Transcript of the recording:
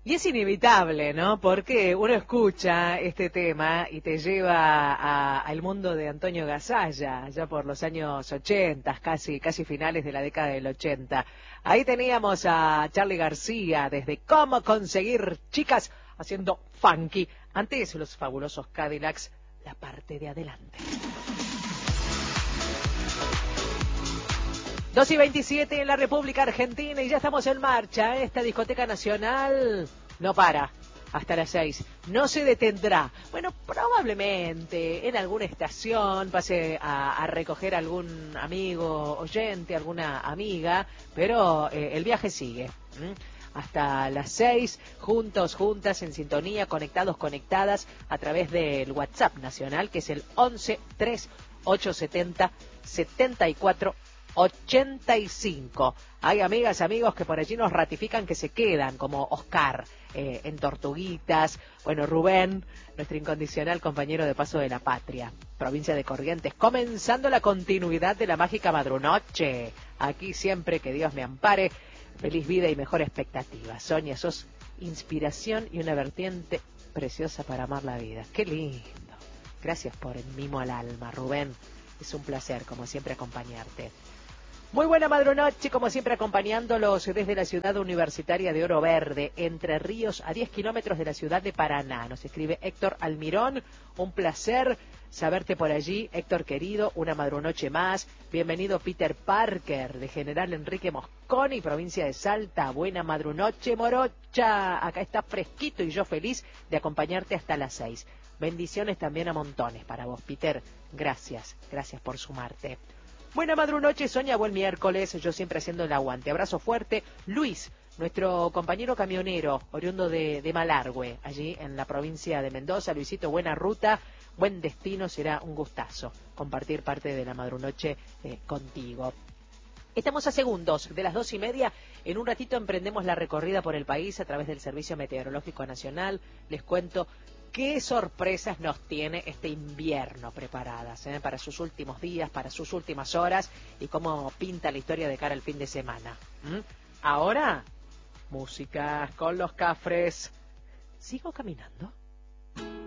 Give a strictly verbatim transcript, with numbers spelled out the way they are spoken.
Y es inevitable, ¿no? Porque uno escucha este tema y te lleva a- al mundo de Antonio Gasalla, ya por los años ochenta, casi, casi finales de la década del ochenta. Ahí teníamos a Charly García desde Cómo conseguir chicas haciendo funky. Antes los fabulosos Cadillacs, la parte de adelante. dos y veintisiete en la República Argentina y ya estamos en marcha. Esta discoteca nacional no para hasta las seis. No se detendrá. Bueno, probablemente en alguna estación pase a, a recoger algún amigo oyente, alguna amiga, pero eh, el viaje sigue. ¿Mm? Hasta las seis, juntos, juntas, en sintonía, conectados, conectadas, a través del WhatsApp nacional, que es el once tres ocho setenta setenta y cuatro ochenta y cinco. Hay amigas, amigos que por allí nos ratifican que se quedan, como Oscar, eh, en Tortuguitas, bueno, Rubén, nuestro incondicional compañero de Paso de la Patria, provincia de Corrientes, comenzando la continuidad de la mágica madrunoche. Aquí siempre que Dios me ampare, feliz vida y mejor expectativa. Sonia, sos inspiración y una vertiente preciosa para amar la vida. Qué lindo. Gracias por el mimo al alma, Rubén. Es un placer, como siempre, acompañarte. Muy buena madrunoche, como siempre, acompañándolos desde la ciudad universitaria de Oro Verde, Entre Ríos, a diez kilómetros de la ciudad de Paraná. Nos escribe Héctor Almirón. Un placer saberte por allí, Héctor querido. Una madrunoche más. Bienvenido Peter Parker, de General Enrique Mosconi, provincia de Salta. Buena madrunoche, morocha. Acá está fresquito y yo feliz de acompañarte hasta las seis. Bendiciones también a montones para vos, Peter. Gracias, gracias por sumarte. Buena madrunoche, Sonia, buen miércoles, yo siempre haciendo el aguante. Abrazo fuerte. Luis, nuestro compañero camionero, oriundo de, de Malargüe, allí en la provincia de Mendoza. Luisito, buena ruta, buen destino, será un gustazo compartir parte de la madrunoche eh, contigo. Estamos a segundos de las dos y media. En un ratito emprendemos la recorrida por el país a través del Servicio Meteorológico Nacional. Les cuento qué sorpresas nos tiene este invierno preparadas ¿eh? para sus últimos días, para sus últimas horas y cómo pinta la historia de cara al fin de semana. ¿Mm? Ahora, música con los Cafres. ¿Sigo caminando?